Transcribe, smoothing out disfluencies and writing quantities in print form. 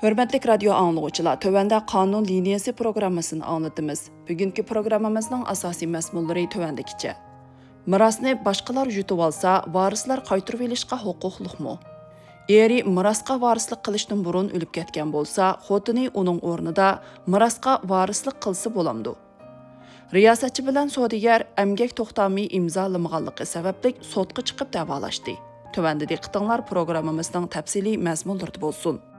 Hörmətli radio anlıqçılar, tövəndə qanun liniyası proqrammasını anlatımız. Bugünkü proqramımızın asasi məzmunları tövəndəkiçə. Mirasni başqalar yutub alsa, varislar qaytarıb elishqa huquqliqmi? Eri mirasqa varislik qilishdan burun o'lib ketgan bo'lsa, xotini uning o'rnida mirasqa varislik qilsa bo'lamdi. Riyosatchi bilan sodigar emgak to'xtami imzolamaganligi sababli sotqa chiqib davolashdi. Tövəndə diqqətinizlər proqramımızın təfsili məzmunları bo'lsin.